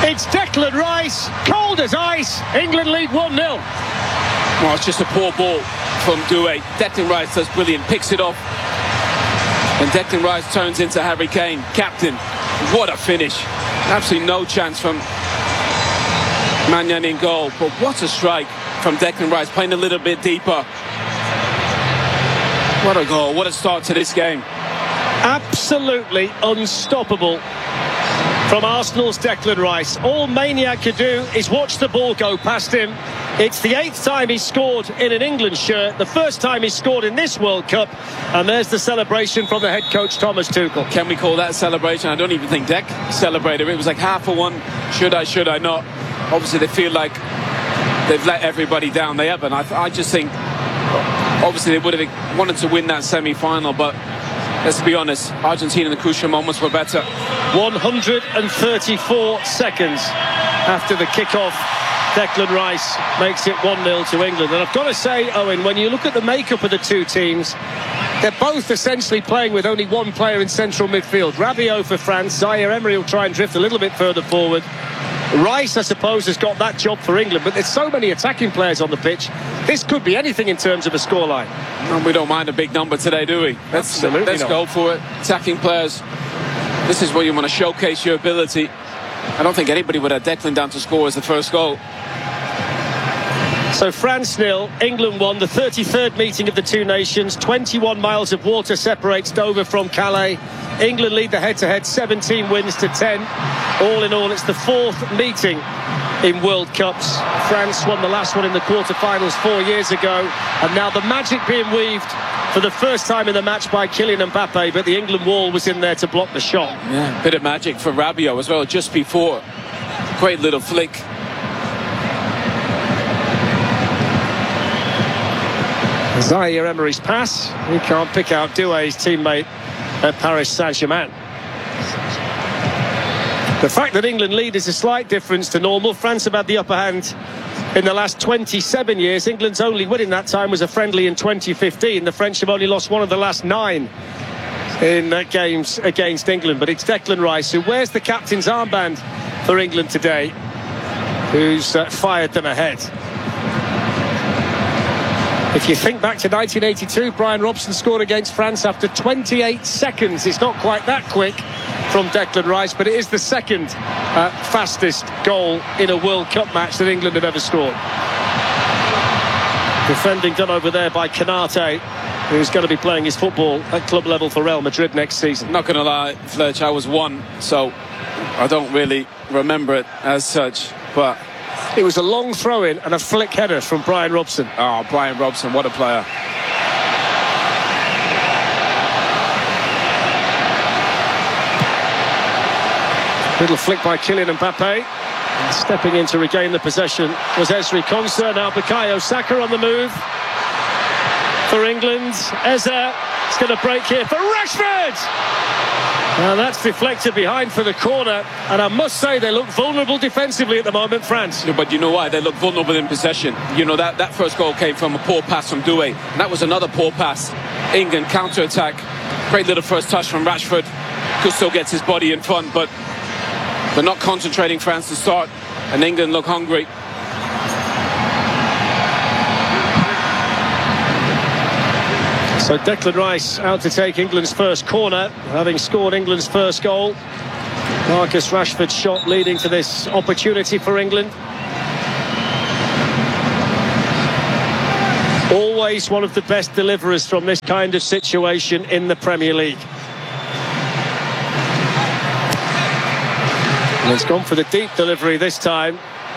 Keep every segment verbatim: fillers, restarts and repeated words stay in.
It's Declan Rice, cold as ice. England lead one nil. Well, it's just a poor ball from Doué. Declan Rice does brilliant, picks it off. And Declan Rice turns into Harry Kane, captain. What a finish. Absolutely no chance from Maignan in goal. But what a strike from Declan Rice, playing a little bit deeper. What a goal, what a start to this game. Absolutely unstoppable from Arsenal's Declan Rice. All Maniac could do is watch the ball go past him. It's the eighth time he's scored in an England shirt, the first time he's scored in this World Cup, and there's the celebration from the head coach Thomas Tuchel. Can we call that a celebration? I don't even think Dec celebrated. It was like half for one. Should I, should I not? Obviously they feel like they've let everybody down. They haven't. I, I just think obviously they would have wanted to win that semi-final, but let's be honest, Argentina in the crucial moments were better. one hundred thirty-four seconds after the kick-off, Declan Rice makes it one nil to England. And I've got to say, Owen, when you look at the makeup of the two teams, they're both essentially playing with only one player in central midfield. Rabiot for France. Zaire Emery will try and drift a little bit further forward. Rice, I suppose, has got that job for England, but there's so many attacking players on the pitch. This could be anything in terms of a scoreline. And we don't mind a big number today, do we? Let's, Absolutely let's not. go for it. Attacking players. This is where you want to showcase your ability. I don't think anybody would have Declan down to score as the first goal. So France nil, England one, the thirty-third meeting of the two nations. twenty-one miles of water separates Dover from Calais. England lead the head-to-head seventeen wins to ten. All in all, it's the fourth meeting in World Cups. France won the last one in the quarter-finals four years ago. And now the magic being weaved for the first time in the match by Kylian Mbappe. But the England wall was in there to block the shot. Yeah, bit of magic for Rabiot as well, just before. Great little flick. Zaire Emery's pass. He can't pick out Doué's teammate at Paris Saint-Germain. The fact that England lead is a slight difference to normal. France have had the upper hand in the last twenty-seven years. England's only win in that time was a friendly in twenty fifteen. The French have only lost one of the last nine in uh, games against England. But it's Declan Rice, who wears the captain's armband for England today, who's uh, fired them ahead. If you think back to nineteen eighty-two, Brian Robson scored against France after twenty-eight seconds. It's not quite that quick from Declan Rice, but it is the second uh, fastest goal in a World Cup match that England have ever scored. Defending done over there by Canate, who's going to be playing his football at club level for Real Madrid next season. Not going to lie, Fletch, I was one, so I don't really remember it as such, but it was a long throw-in and a flick header from Brian Robson. Oh, Brian Robson, what a player. Little flick by Kylian Mbappe. And stepping in to regain the possession was Ezri Konsa. Now Bukayo Saka on the move for England. Eze is going to break here for Rashford. Now that's deflected behind for the corner, and I must say they look vulnerable defensively at the moment, France. Yeah, but you know why? They look vulnerable in possession. You know, that, that first goal came from a poor pass from Doué, and that was another poor pass. England counter-attack. Great little first touch from Rashford. Gusto gets his body in front, but they're not concentrating, France, to start, and England look hungry. So Declan Rice out to take England's first corner, having scored England's first goal. Marcus Rashford's shot leading to this opportunity for England. Always one of the best deliverers from this kind of situation in the Premier League. And it's gone for the deep delivery this time.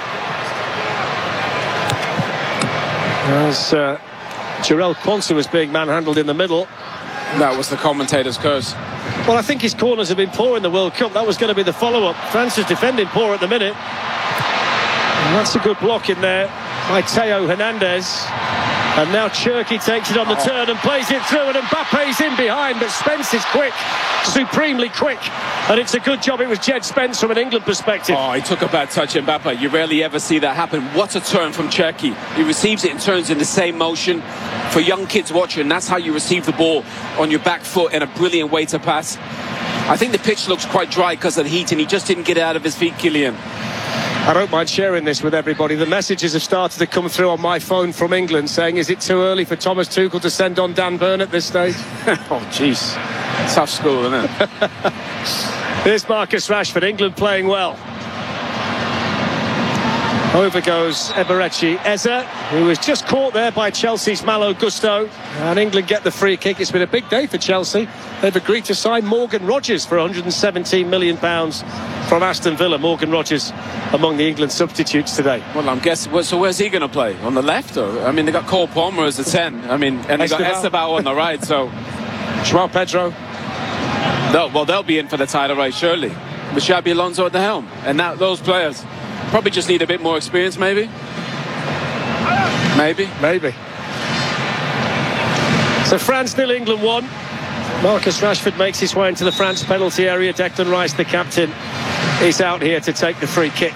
As uh, Jarell Quansah was being manhandled in the middle. That was the commentator's curse. Well, I think his corners have been poor in the World Cup. That was going to be the follow-up. France is defending poor at the minute. And that's a good block in there by Theo Hernandez. And now Cherki takes it on the oh. turn and plays it through, and Mbappe's in behind, but Spence is quick, supremely quick. And it's a good job it was Jed Spence from an England perspective. Oh, he took a bad touch, Mbappe. You rarely ever see that happen. What a turn from Cherki. He receives it and turns in the same motion. For young kids watching, that's how you receive the ball, on your back foot, and a brilliant way to pass. I think the pitch looks quite dry because of the heat, and he just didn't get it out of his feet, Kylian. I don't mind sharing this with everybody. The messages have started to come through on my phone from England saying, is it too early for Thomas Tuchel to send on Dan Burn at this stage? Oh, jeez. Tough school, isn't it? Here's Marcus Rashford, England playing well. Over goes Eberechi Eze, who was just caught there by Chelsea's Malo Gusto. And England get the free kick. It's been a big day for Chelsea. They've agreed to sign Morgan Rogers for one hundred seventeen million pounds from Aston Villa. Morgan Rogers among the England substitutes today. Well, I'm guessing, so where's he going to play? On the left? Or, I mean, they got Cole Palmer as a ten. I mean, and they got Esteban on the right, so... João Pedro. No, well, they'll be in for the title race, surely. With Xabi Alonso at the helm. And now those players probably just need a bit more experience, maybe. Maybe. Maybe. So France nil, England one. Marcus Rashford makes his way into the France penalty area. Declan Rice, the captain, is out here to take the free kick.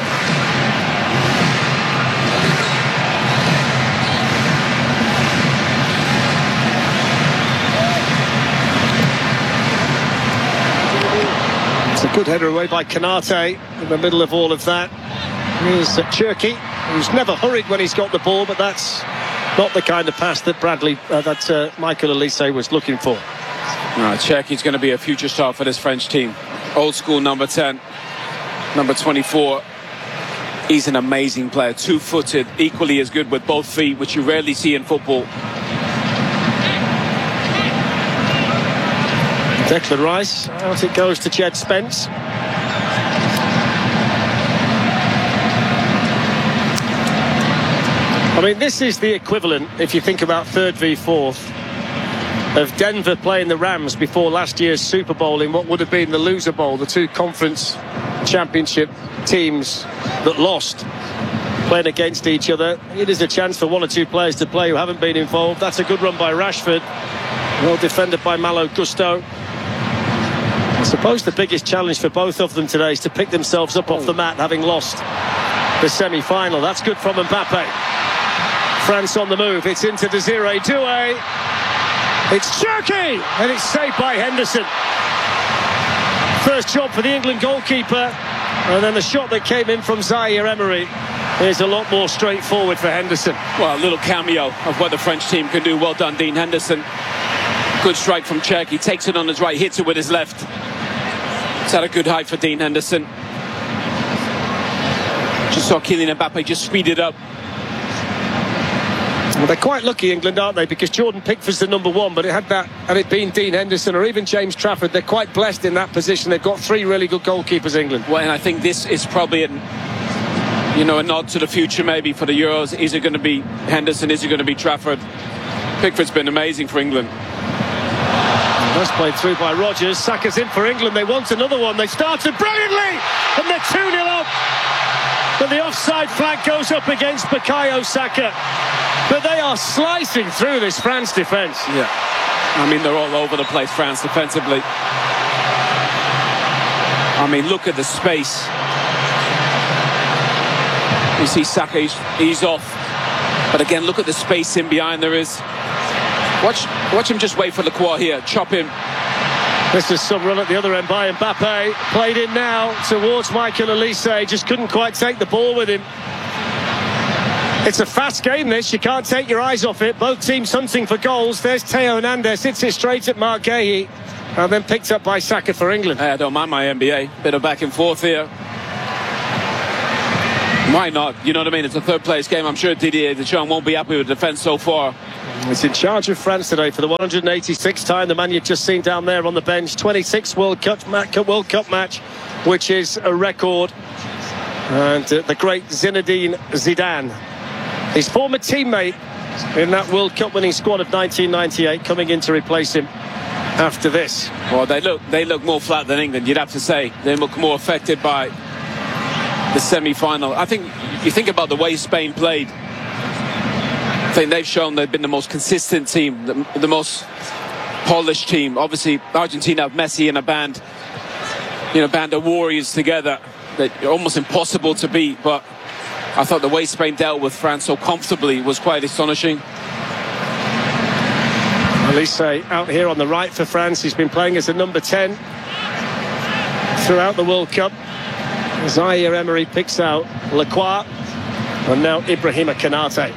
It's a good header away by Konate in the middle of all of that. Here's Cherki, who's never hurried when he's got the ball, but that's not the kind of pass that Bradley, uh, that uh, Michael Olise was looking for. Right, Cherki's going to be a future star for this French team. Old school number ten, number twenty-four. He's an amazing player, two-footed, equally as good with both feet, which you rarely see in football. Declan Rice, out it goes to Jed Spence. I mean, this is the equivalent, if you think about third v fourth, of Denver playing the Rams before last year's Super Bowl in what would have been the loser bowl, the two conference championship teams that lost playing against each other. It is a chance for one or two players to play who haven't been involved. That's a good run by Rashford, well defended by Malo Gusto. I suppose the biggest challenge for both of them today is to pick themselves up off the mat, having lost the semi-final. That's good from Mbappe. France on the move. It's into Desiree Doué. It's Cherki, and it's saved by Henderson. First job for the England goalkeeper, and then the shot that came in from Zaire Emery is a lot more straightforward for Henderson. Well, a little cameo of what the French team can do. Well done, Dean Henderson. Good strike from Cherki. Takes it on his right, hits it with his left. It's at a good height for Dean Henderson. Just saw Kylian Mbappe just speed it up. Well, they're quite lucky, England, aren't they? Because Jordan Pickford's the number one, but it had that, had it been Dean Henderson or even James Trafford, they're quite blessed in that position. They've got three really good goalkeepers, England. Well, and I think this is probably, an, you know, a nod to the future maybe for the Euros. Is it going to be Henderson? Is it going to be Trafford? Pickford's been amazing for England. That's played through by Rogers. Saka's in for England. They want another one. They started brilliantly, and they're two nil up. But the offside flag goes up against Bukayo Saka. But they are slicing through this France defence. Yeah. I mean, they're all over the place, France, defensively. I mean, look at the space. You see Saka, he's, he's off. But again, look at the space in behind there is. Watch, watch him just wait for the Lacroix here. Chop him. This is some run at the other end by Mbappe. Played in now towards Michael Olise. Just couldn't quite take the ball with him. It's a fast game, this. You can't take your eyes off it. Both teams hunting for goals. There's Theo Hernandez. Hits it straight at Mark Guéhi. And then picked up by Saka for England. Hey, I don't mind my N B A. Bit of back and forth here. Why not? You know what I mean? It's a third place game. I'm sure Didier Deschamps won't be happy with the defence so far. It's in charge of France today for the one hundred eighty-sixth time. The man you've just seen down there on the bench. twenty-sixth World Cup, World Cup match, which is a record. And uh, the great Zinedine Zidane, his former teammate in that World Cup winning squad of nineteen ninety-eight, coming in to replace him after this. Well, they look they look more flat than England, you'd have to say. They look more affected by the semi-final. I think you think about the way Spain played. I think they've shown they've been the most consistent team, the, the most polished team. Obviously, Argentina have Messi and a band, you know, band of warriors together that are almost impossible to beat. But I thought the way Spain dealt with France so comfortably was quite astonishing. Olise out here on the right for France. He's been playing as a number ten throughout the World Cup. Zaire Emery picks out Lacroix, and now Ibrahima Konate.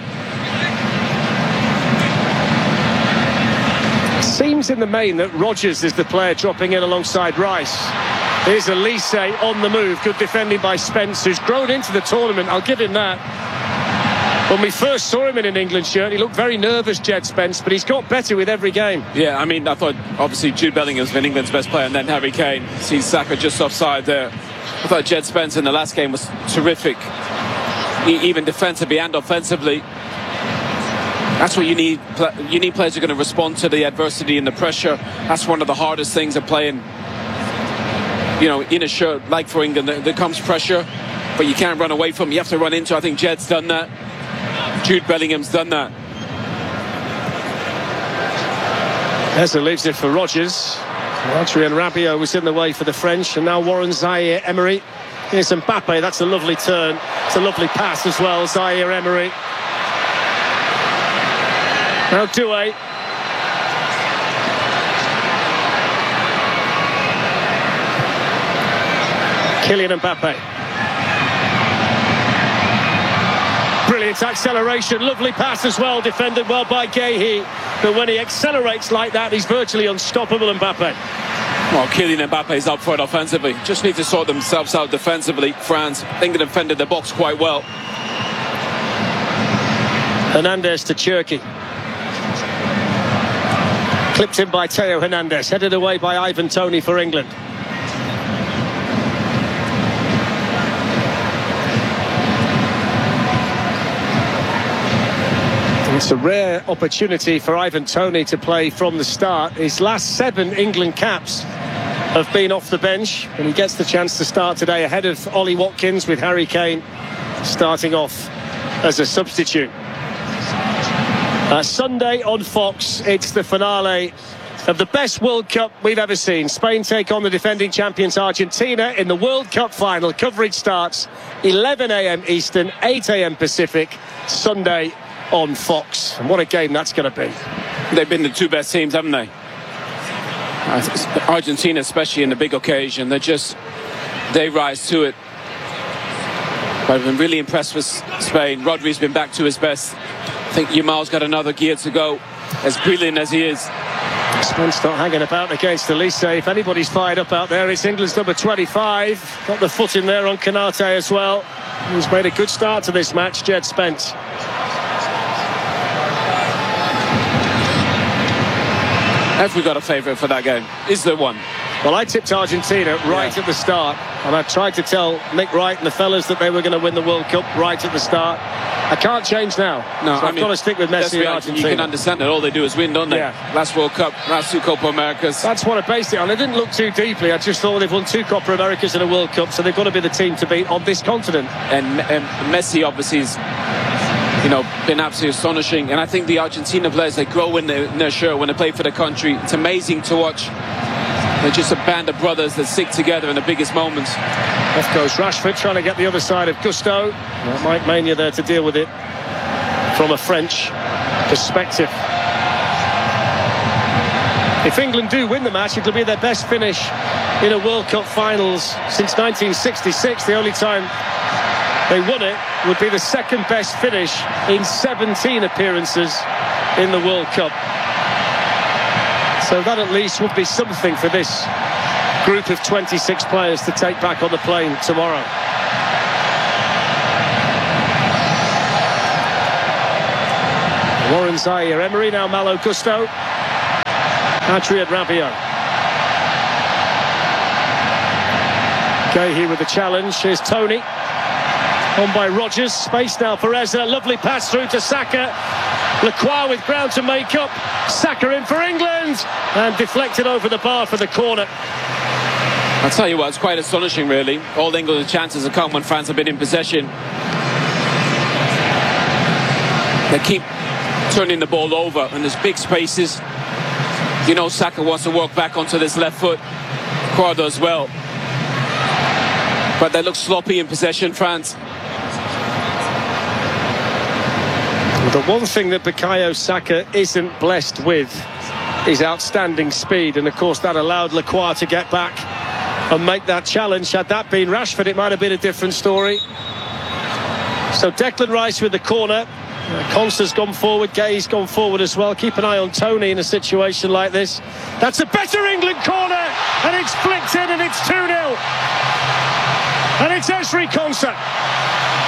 Seems in the main that Rodgers is the player dropping in alongside Rice. Here's Elise on the move. Good defending by Spence, who's grown into the tournament. I'll give him that. When we first saw him in an England shirt, he looked very nervous, Jed Spence, but he's got better with every game. Yeah, I mean, I thought obviously Jude Bellingham's been England's best player, and then Harry Kane. See Saka just offside there. I thought Jed Spence in the last game was terrific, e even defensively and offensively. That's what you need. You need players who are going to respond to the adversity and the pressure. That's one of the hardest things of playing, you know, in a shirt like for England. There, there comes pressure, but you can't run away from it. You have to run into. I think Jed's done that. Jude Bellingham's done that. Eza leaves it for Rodgers. Adrien Rabiot was in the way for the French, and now Warren Zaire Emery. Here's Mbappe. That's a lovely turn. It's a lovely pass as well. Zaire Emery. Now Doué. Kylian Mbappe. Brilliant acceleration, lovely pass as well, defended well by Guéhi. But when he accelerates like that, he's virtually unstoppable, Mbappe. Well, Kylian Mbappe is up for it offensively. Just need to sort themselves out defensively. France, England defended the box quite well. Hernandez to Cherki. Clipped in by Theo Hernandez, headed away by Ivan Toney for England. It's a rare opportunity for Ivan Toney to play from the start. His last seven England caps have been off the bench, and he gets the chance to start today ahead of Ollie Watkins, with Harry Kane starting off as a substitute. Uh, Sunday on Fox, it's the finale of the best World Cup we've ever seen. Spain take on the defending champions Argentina in the World Cup final. Coverage starts eleven a m Eastern, eight a m Pacific, Sunday on Fox. And what a game that's going to be. They've been the two best teams, haven't they? Argentina, especially in the big occasion, they just, they rise to it. But I've been really impressed with Spain. Rodri's been back to his best. I think Yamal's got another gear to go, as brilliant as he is. Spence not hanging about against Elise. If anybody's fired up out there, it's England's number twenty-five. Got the foot in there on Konate as well. He's made a good start to this match, Jed Spence. Have we got a favourite for that game? Is there one? Well, I tipped Argentina right yeah. at the start, and I tried to tell Nick Wright and the fellas that they were going to win the World Cup right at the start. I can't change now. No, so I've mean, got to stick with Messi and Argentina. You can understand that all they do is win, don't they? Yeah. Last World Cup, last two Copa Americas. That's what I based it on. I didn't look too deeply. I just thought they've won two Copa Americas and a World Cup, so they've got to be the team to beat on this continent. And, and Messi obviously is, you know, been absolutely astonishing. And I think the Argentina players, they grow in their, in their shirt when they play for the country. It's amazing to watch. They're just a band of brothers that stick together in the biggest moments. Off goes Rashford, trying to get the other side of Gusto. Well, Mike Maignan there to deal with it from a French perspective. If England do win the match, it'll be their best finish in a World Cup finals since nineteen sixty-six. The only time they won it would be the second best finish in seventeen appearances in the World Cup. So that at least would be something for this group of twenty-six players to take back on the plane tomorrow. Warren Zaire Emery, now Malo Gusto. Adrien Rabiot. Guéhi with the challenge. Here's Toney. On by Rodgers. Space now for Eza. Lovely pass through to Saka. Lacroix with ground to make up. Saka in for England. And deflected over the bar for the corner. I'll tell you what, it's quite astonishing, really. All England's chances have come when France have been in possession. They keep turning the ball over, and there's big spaces. You know, Saka wants to work back onto this left foot. Lacroix does well. But they look sloppy in possession, France. The one thing that Bukayo Saka isn't blessed with is outstanding speed, and of course that allowed Lacroix to get back and make that challenge. Had that been Rashford, it might have been a different story. So Declan Rice with the corner. Uh, Konsa's gone forward, Gay's gone forward as well. Keep an eye on Tony in a situation like this. That's a better England corner, and it's flicked in, and it's two nil. And it's Ezri Konsa.